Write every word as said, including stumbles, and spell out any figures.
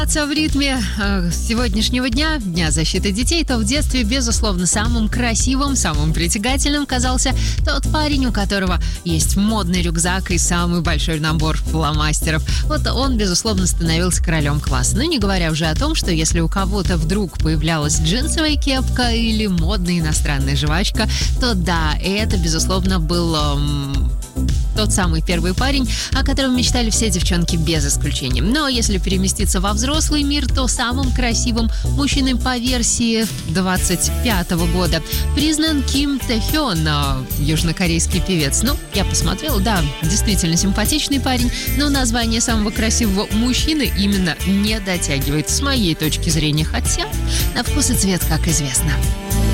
В ритме э, сегодняшнего дня, Дня защиты детей, то в детстве, безусловно, самым красивым, самым притягательным казался тот парень, у которого есть модный рюкзак и самый большой набор фломастеров. Вот он, безусловно, становился королем класса. Ну, не говоря уже о том, что если у кого-то вдруг появлялась джинсовая кепка или модная иностранная жвачка, то да, это, безусловно, был... Эм, тот самый первый парень, о котором мечтали все девчонки без исключения. Но если переместиться во взрослый мир, то самым красивым мужчиной по версии двадцать пятого года признан Ким Тэ-хён, южнокорейский певец. Ну, я посмотрела, да, действительно симпатичный парень, но название самого красивого мужчины именно не дотягивает с моей точки зрения, хотя на вкус и цвет, как известно.